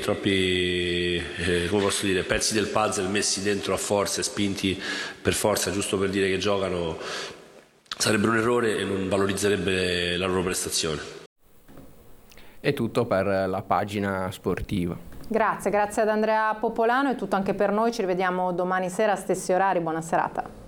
come posso dire, pezzi del puzzle messi dentro a forza e spinti per forza giusto per dire che giocano, sarebbe un errore e non valorizzerebbe la loro prestazione. È tutto per la pagina sportiva. Grazie ad Andrea Popolano, è tutto anche per noi, ci rivediamo domani sera a stessi orari, buona serata.